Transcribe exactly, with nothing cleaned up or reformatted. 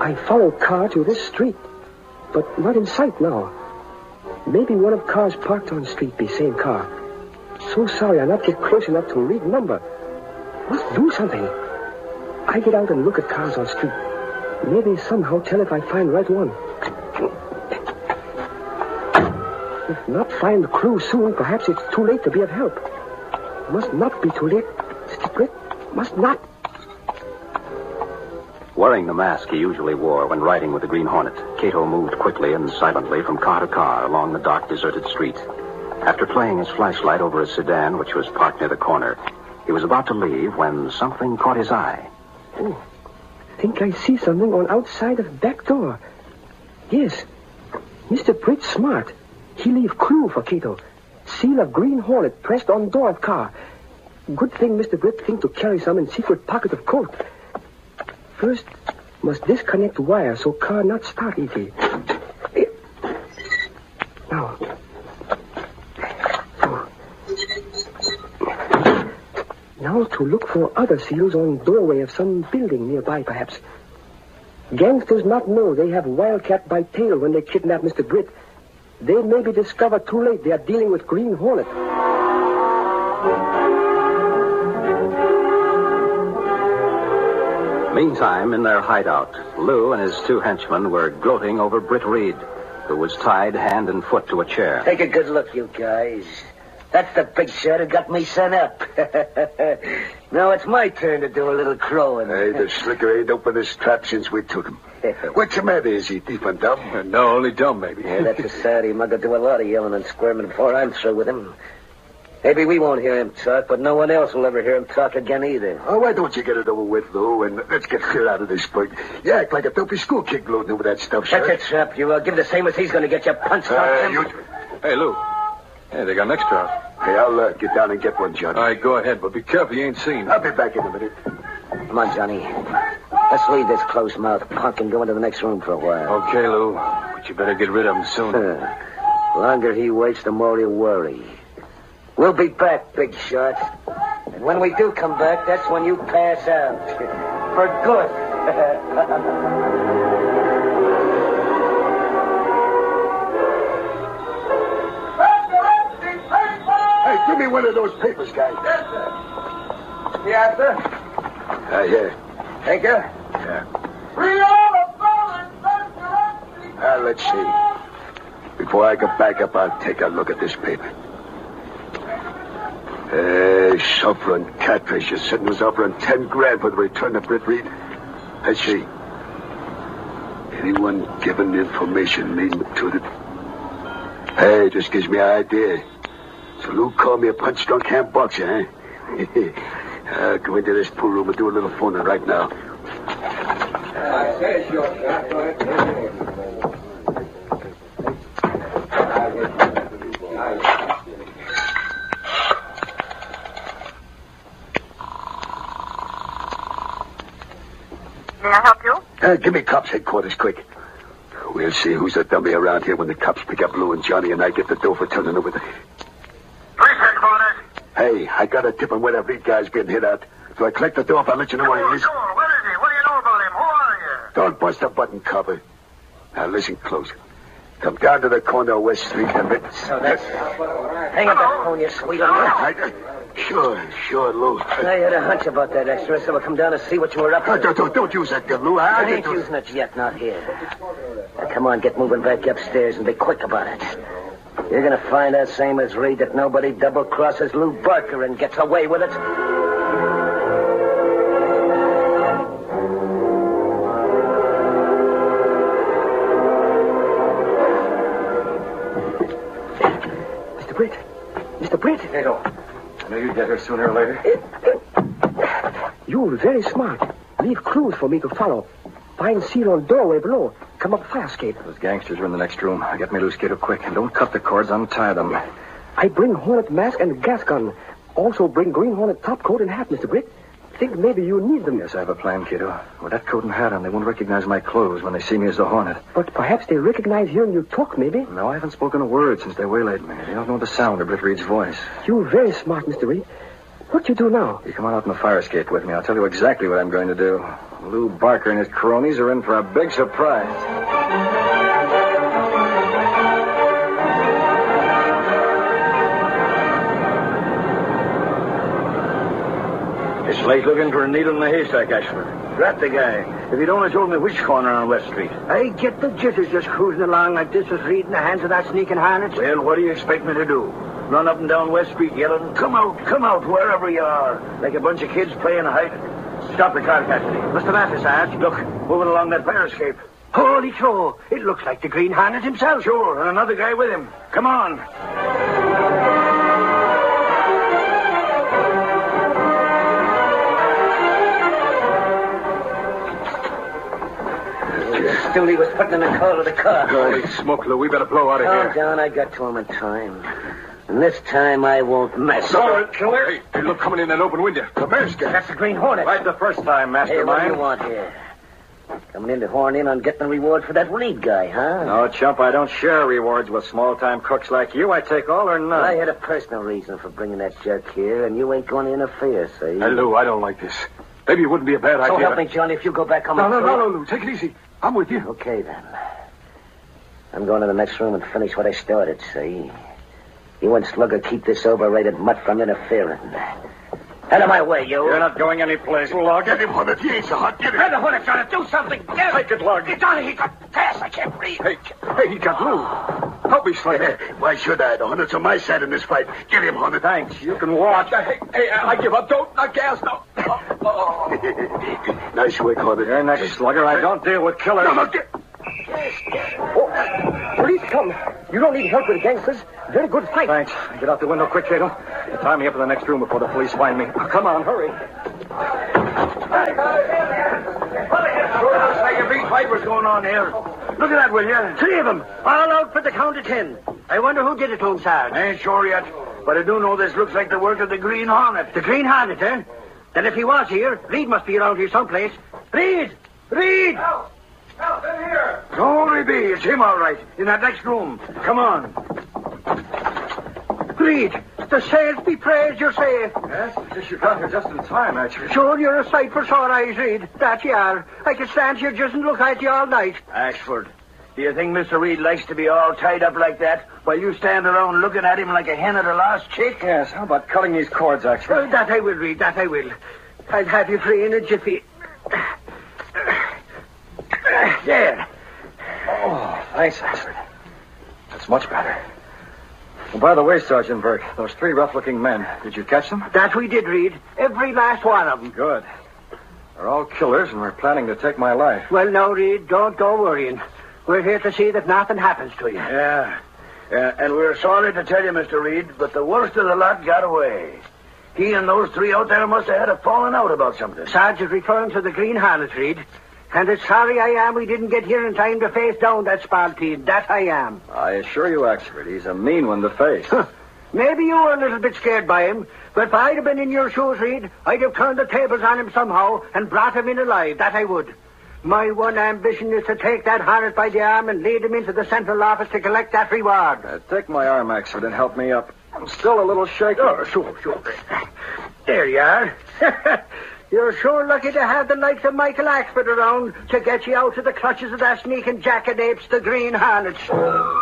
I followed Carr to this street, but not in sight now. Maybe one of Carr's parked on the street be same car. So sorry I not get close enough to read number. Must do something. I get out and look at cars on street. Maybe somehow tell if I find right one. If not find the clue soon, perhaps it's too late to be of help. Must not be too late. Mister Britt, must not. Wearing the mask he usually wore when riding with the Green Hornet, Cato moved quickly and silently from car to car along the dark, deserted street. After playing his flashlight over a sedan which was parked near the corner, he was about to leave when something caught his eye. Oh, think I see something on outside of back door. Yes, Mister Britt smart. He leave clue for Cato. Seal of Green Hornet pressed on door of car. Good thing Mister Britt think to carry some in secret pocket of coat. First, must disconnect wire so car not start easy. Now. So. Now to look for other seals on doorway of some building nearby, perhaps. Gangsters not know they have Wildcat by tail when they kidnap Mister Britt. They may be discovered too late they are dealing with Green Hornet. Meantime, in their hideout, Lou and his two henchmen were gloating over Britt Reed, who was tied hand and foot to a chair. Take a good look, you guys. That's the big shot who got me sent up. Now it's my turn to do a little crowing. Hey, the slicker ain't opened his trap since we took him. What's the matter? Is he deep and dumb? Uh, no, only dumb, maybe. Yeah, that's a Saudi mugger do a lot of yelling and squirming before I'm through with him. Maybe we won't hear him talk, but no one else will ever hear him talk again either. Oh, why don't you get it over with, Lou, and let's get clear out of this spurt. You act like a dopey school kid gloating over that stuff, sir. That's it, Trap. You uh, give the same as he's going to get you punched uh, out. You... Hey, Lou. Hey, they got an extra out. Hey, I'll uh, get down and get one, Johnny. All right, go ahead, but be careful you ain't seen. I'll be back in a minute. Come on, Johnny. Let's leave this close-mouthed punk and go into the next room for a while. Okay, Lou, but you better get rid of him soon. The longer he waits, the more he'll worry. We'll be back, big shot. And when we do come back, that's when you pass out. For good. Hey, give me one of those papers, guys. Yes, sir. Yes, sir. Uh, yeah. Thank you. Yeah. Uh, let's see. Before I go back up, I'll take a look at this paper. Hey, sulfur and catfish. You said it was offering ten grand for the return of Britt Reed. Let's see. Anyone given information leading to the... Hey, just gives me an idea. So Lou called me a punch-drunk ham boxer, huh? I'll go into this pool room and do a little phoning right now. I say, sure. May I help you? Uh, give me cops headquarters, quick. We'll see who's the dummy around here when the cops pick up Lou and Johnny and I get the dough for turning over the... Police headquarters. Hey, I got a tip on where that Reed guy's being hit out. So I collect the dough if I let you know where he is. Sure. Where is he? What do you know about him? Who are you? Don't bust a button cover. Now listen close. Come down to the corner of West Street and... So that's... Hang up that phone, you sweetheart. I, I, sure, sure, Lou. I had a hunch about that extra, so I'll come down and see what you were up to. Uh, don't, don't, don't use that gun, Lou. I, I I ain't don't... using it yet, not here. Now, come on, get moving back upstairs and be quick about it. You're going to find out, same as Reed, that nobody double-crosses Lou Barker and gets away with it. Mister Britt. Mister Britt. Cato, I knew you'd get her sooner or later. You're very smart. Leave clues for me to follow. Find seal on doorway below. Come up fire escape. Those gangsters are in the next room. Get me loose, Cato, quick. And don't cut the cords. Untie them. I bring Hornet mask and gas gun. Also bring Green Hornet top coat and hat, Mister Britt. Think maybe you need them. Yes, I have a plan, Cato. With that coat and hat on, they won't recognize my clothes when they see me as the Hornet. But perhaps they recognize hearing you talk, maybe. No, I haven't spoken a word since they waylaid me. They don't know the sound of Britt Reed's voice. You're very smart, Mister Reed. What you do now? You come on out in the fire escape with me. I'll tell you exactly what I'm going to do. Lou Barker and his cronies are in for a big surprise. It's like looking for a needle in a haystack, Ashford. Drat the guy. If he'd only told me which corner on West Street. I get the jitters just cruising along like this with Reed in the hands of that sneaking harness. Well, what do you expect me to do? Run up and down West Street yelling, come out, come out, wherever you are. Like a bunch of kids playing hide. Stop the car, Cassidy. What's the matter, Sarge? Look, moving along that fire escape. Holy crow. It looks like the Green Hornet himself. Sure, and another guy with him. Come on. Dooley was putting in a call to the car. Holy smoke, Lou. We better blow out of Oh, here. John, I got to him in time. And this time I won't mess. All right, killer. Hey, hey, look, coming in that open window. The bear's got. That's the Green Hornet. Right the first time, Hey, what do mastermind. you want here? Coming in to horn in on getting the reward for that Reed guy, huh? No, chump, I don't share rewards with small-time crooks like you. I take all or none. I had a personal reason for bringing that jerk here, and you ain't going to interfere, see? Hey, Lou, I don't like this. Maybe it wouldn't be a bad So idea. help me, Johnny, if you go back on No, my no, foot. no, no, Lou. Take it easy. I'm with you. Okay, then. I'm going to the next room and finish what I started, see? You and Slugger keep this overrated mutt from interfering. Out of my way, you. You're not going anyplace, Lug. Get him, Hornet. He ain't so hot. Get him. Head the Hornet, trying to do something. Get Take it, Lug. Johnny, he got gas. I can't breathe. Hey, Hey, he got Lou. Help me, Slugger. why should I? The Hornet's on my side in this fight. Get him, Hornet. Thanks. You can watch. Hey, hey, I give up. Don't, not gas, no. Nice work, Hornet. You're next, Slugger. I don't deal with killers. No, no, get... Oh, police come. You don't need help with the gangsters. Very good fight. Thanks. Get out the window quick, Cato. Tie me up in the next room before the police find me. Oh, come on, hurry. Sure looks like a big fight was going on here. Look at that, will you? Three of them, all out for the count of ten. I wonder who did it to him, Sarge. I ain't sure yet, but I do know this looks like the work of the Green Hornet. The Green Hornet, eh? Then if he was here, Reed must be around here someplace. Reed! Reed! Help! Help, in here! Only be. It's him, all right. In that next room. Come on. Reed! The saints be praised you're safe. Yes? Guess you got here just in time, actually. Sure, you're a sight for sore eyes, Reed. That you are. I could stand here just and look at you all night. Ashford, do you think Mister Reed likes to be all tied up like that while you stand around looking at him like a hen at her last chick? Yes, how about cutting these cords, Uh, actually? that I will, Reed, that I will. I'll have you free in a jiffy. There. Oh, thanks, Ashford. That's much better. Well, by the way, Sergeant Burke, those three rough-looking men, did you catch them? That we did, Reed. Every last one of them. Good. They're all killers, and we're planning to take my life. Well, no, Reed, don't go worrying. We're here to see that nothing happens to you. Yeah. Yeah, and we're sorry to tell you, Mister Reed, but the worst of the lot got away. He and those three out there must have had a falling out about something. Sarge is referring to the Green Hornet, Reed. And it's sorry I am we didn't get here in time to face down that spalpeen. That I am. I assure you, Ashford, he's a mean one to face. Maybe you were a little bit scared by him, but if I'd have been in your shoes, Reed, I'd have turned the tables on him somehow and brought him in alive. That I would. My one ambition is to take that Hornet by the arm and lead him into the central office to collect that reward. Uh, take my arm, Ashford, and help me up. I'm still a little shaky. Oh, sure, sure. There you are. You're sure lucky to have the likes of Michael Axford around to get you out of the clutches of that sneaking jackanapes, the Green Hornet.